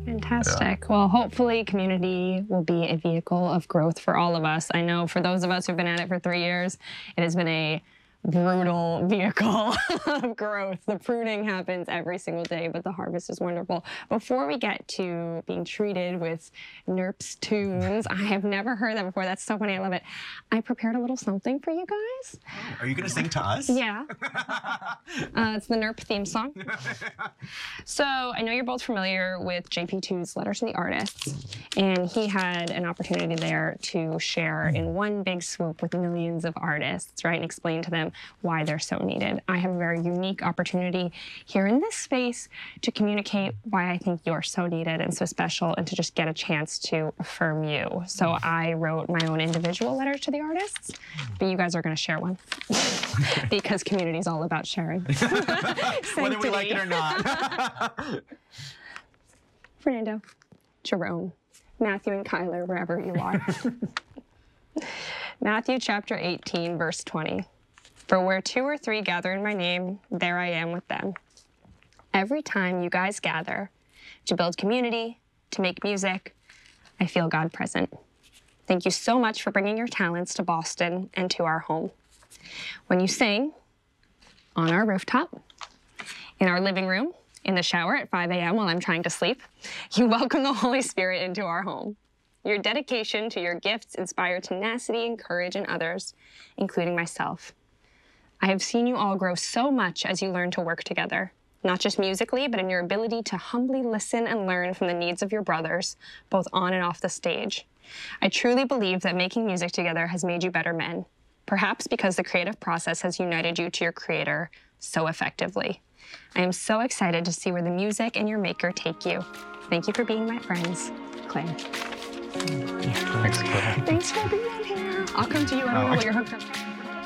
Fantastic. Yeah. Well, hopefully community will be a vehicle of growth for all of us. I know for those of us who've been at it for 3 years, it has been a brutal vehicle of growth. The pruning happens every single day, but the harvest is wonderful. Before we get to being treated with Nerps tunes, I have never heard that before. That's so funny. I love it. I prepared a little something for you guys. Are you going to sing to us? Yeah. It's the Nerp theme song. So I know you're both familiar with JP2's Letter to the Artists, and he had an opportunity there to share in one big swoop with millions of artists, right, and explain to them why they're so needed. I have a very unique opportunity here in this space to communicate why I think you're so needed and so special, and to just get a chance to affirm you. So I wrote my own individual letter to the artists, but you guys are going to share one because community is all about sharing. Whether we like it or not. Fernando, Jerome, Matthew, and Kyler, wherever you are. Matthew chapter 18, verse 20. For where 2 or 3 gather in my name, there I am with them. Every time you guys gather to build community, to make music, I feel God present. Thank you so much for bringing your talents to Boston and to our home. When you sing, on our rooftop, in our living room, in the shower at 5 a.m. while I'm trying to sleep, you welcome the Holy Spirit into our home. Your dedication to your gifts inspire tenacity and courage in others, including myself. I have seen you all grow so much as you learn to work together, not just musically, but in your ability to humbly listen and learn from the needs of your brothers, both on and off the stage. I truly believe that making music together has made you better men, perhaps because the creative process has united you to your creator so effectively. I am so excited to see where the music and your maker take you. Thank you for being my friends, Claire. Thanks, Claire. Thanks for being here. I'll come to you. I don't know what you're hooked up.